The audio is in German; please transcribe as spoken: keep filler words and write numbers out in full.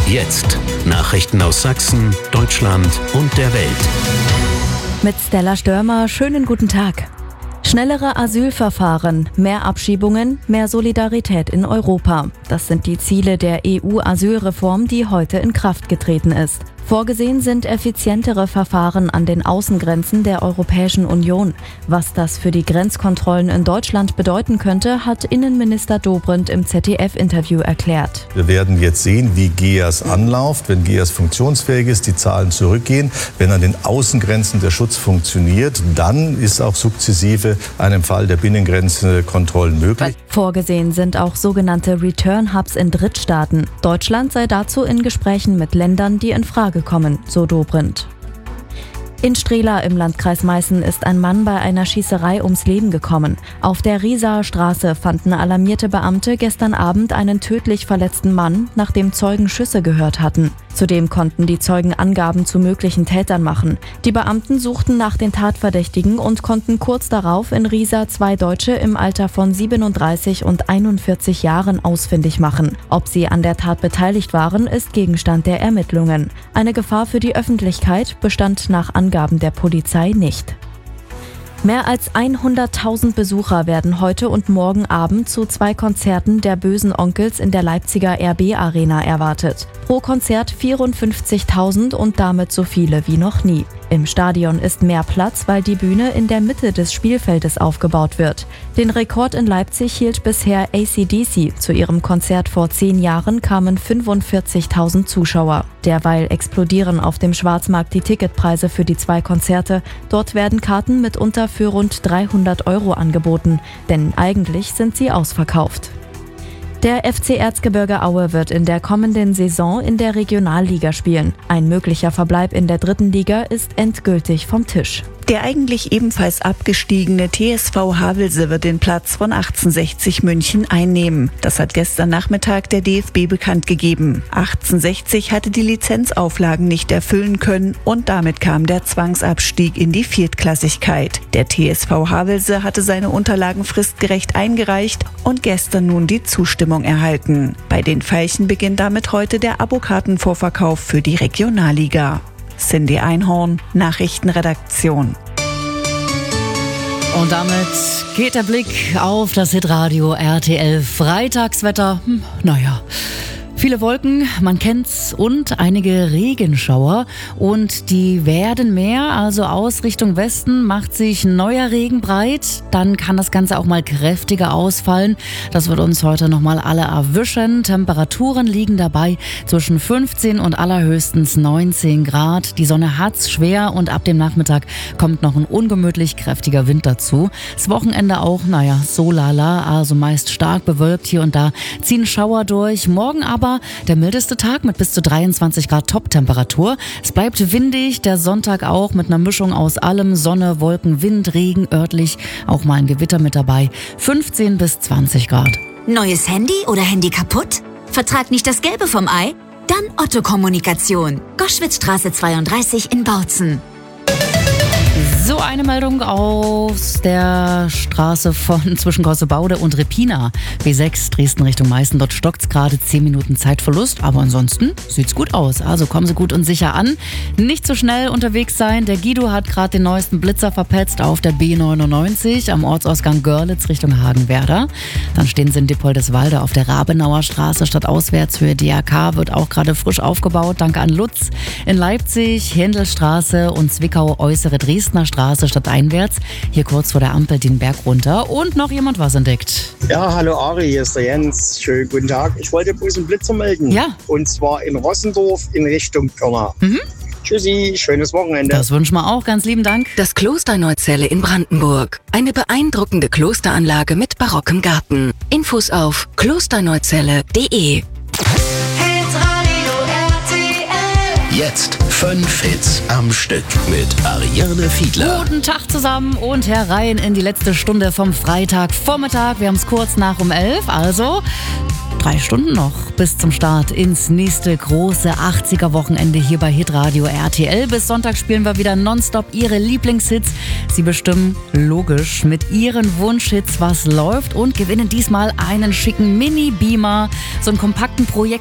Jetzt Nachrichten aus Sachsen, Deutschland und der Welt. Mit Stella Störmer, schönen guten Tag. Schnellere Asylverfahren, mehr Abschiebungen, mehr Solidarität in Europa. Das sind die Ziele der E U-Asylreform, die heute in Kraft getreten ist. Vorgesehen sind effizientere Verfahren an den Außengrenzen der Europäischen Union. Was das für die Grenzkontrollen in Deutschland bedeuten könnte, hat Innenminister Dobrindt im Z D F-Interview erklärt. Wir werden jetzt sehen, wie G E A S anläuft, wenn G E A S funktionsfähig ist, die Zahlen zurückgehen. Wenn an den Außengrenzen der Schutz funktioniert, dann ist auch sukzessive einem Fall der Binnengrenzenkontrollen möglich. Vorgesehen sind auch sogenannte Return-Hubs in Drittstaaten. Deutschland sei dazu in Gesprächen mit Ländern, die in Frage kommen, so Dobrindt. In Strehla im Landkreis Meißen ist ein Mann bei einer Schießerei ums Leben gekommen. Auf der Riesaer Straße fanden alarmierte Beamte gestern Abend einen tödlich verletzten Mann, nachdem Zeugen Schüsse gehört hatten. Zudem konnten die Zeugen Angaben zu möglichen Tätern machen. Die Beamten suchten nach den Tatverdächtigen und konnten kurz darauf in Riesa zwei Deutsche im Alter von siebenunddreißig und einundvierzig Jahren ausfindig machen. Ob sie an der Tat beteiligt waren, ist Gegenstand der Ermittlungen. Eine Gefahr für die Öffentlichkeit bestand nach Angaben der Polizei nicht. Mehr als hunderttausend Besucher werden heute und morgen Abend zu zwei Konzerten der Böhsen Onkelz in der Leipziger R B Arena erwartet. Pro Konzert vierundfünfzigtausend und damit so viele wie noch nie. Im Stadion ist mehr Platz, weil die Bühne in der Mitte des Spielfeldes aufgebaut wird. Den Rekord in Leipzig hielt bisher A C D C. Zu ihrem Konzert vor zehn Jahren kamen fünfundvierzigtausend Zuschauer. Derweil explodieren auf dem Schwarzmarkt die Ticketpreise für die zwei Konzerte. Dort werden Karten mitunter für rund dreihundert Euro angeboten, denn eigentlich sind sie ausverkauft. Der F C Erzgebirge Aue wird in der kommenden Saison in der Regionalliga spielen. Ein möglicher Verbleib in der dritten Liga ist endgültig vom Tisch. Der eigentlich ebenfalls abgestiegene T S V Havelse wird den Platz von achtzehnhundertsechzig München einnehmen. Das hat gestern Nachmittag der D F B bekannt gegeben. achtzehnhundertsechzig hatte die Lizenzauflagen nicht erfüllen können und damit kam der Zwangsabstieg in die Viertklassigkeit. Der T S V Havelse hatte seine Unterlagen fristgerecht eingereicht und gestern nun die Zustimmung erhalten. Bei den Veilchen beginnt damit heute der Abokartenvorverkauf für die Regionalliga. Cindy Einhorn, Nachrichtenredaktion. Und damit geht der Blick auf das Hitradio R T L. Freitagswetter, hm, naja, viele Wolken, man kennt's, und einige Regenschauer. Und die werden mehr, also aus Richtung Westen macht sich neuer Regen breit. Dann kann das Ganze auch mal kräftiger ausfallen. Das wird uns heute nochmal alle erwischen. Temperaturen liegen dabei zwischen fünfzehn und allerhöchstens neunzehn Grad. Die Sonne hat's schwer und ab dem Nachmittag kommt noch ein ungemütlich kräftiger Wind dazu. Das Wochenende auch, naja, so lala, also meist stark bewölkt. Hier und da ziehen Schauer durch. Morgen aber der mildeste Tag mit bis zu dreiundzwanzig Grad Top-Temperatur. Es bleibt windig, der Sonntag auch mit einer Mischung aus allem: Sonne, Wolken, Wind, Regen, örtlich auch mal ein Gewitter mit dabei. fünfzehn bis zwanzig Grad. Neues Handy oder Handy kaputt? Vertrag nicht das Gelbe vom Ei? Dann Otto Kommunikation. Goschwitzstraße zweiunddreißig in Bautzen. So, eine Meldung aus der Straße von zwischen Gossebaude und Repina. B sechs Dresden Richtung Meißen. Dort stockt's gerade, zehn Minuten Zeitverlust. Aber ansonsten sieht's gut aus. Also kommen Sie gut und sicher an. Nicht so schnell unterwegs sein. Der Guido hat gerade den neuesten Blitzer verpetzt auf der B neunundneunzig am Ortsausgang Görlitz Richtung Hagenwerder. Dann stehen Sie in Dippoldeswalde auf der Rabenauer Straße stadtauswärts. Höhe D R K wird auch gerade frisch aufgebaut. Danke an Lutz. In Leipzig Händelstraße und Zwickau äußere Dresdner Straße. Straße stadteinwärts, hier kurz vor der Ampel den Berg runter. Und noch jemand was entdeckt. Ja, hallo Ari, hier ist der Jens. Schönen guten Tag. Ich wollte bloß einen Blitzer melden. Ja. Und zwar in Rossendorf in Richtung Pirna. Mhm. Tschüssi, schönes Wochenende. Das wünschen wir auch, ganz lieben Dank. Das Kloster Neuzelle in Brandenburg. Eine beeindruckende Klosteranlage mit barockem Garten. Infos auf klosterneuzelle punkt de. Jetzt fünf Hits am Stück mit Ariane Fiedler. Guten Tag zusammen und herein in die letzte Stunde vom Freitagvormittag. Wir haben es kurz nach um elf, also drei Stunden noch bis zum Start ins nächste große achtziger-Wochenende hier bei Hitradio R T L. Bis Sonntag spielen wir wieder nonstop Ihre Lieblingshits. Sie bestimmen logisch mit Ihren Wunschhits, was läuft, und gewinnen diesmal einen schicken Mini-Beamer, so einen kompakten Projekt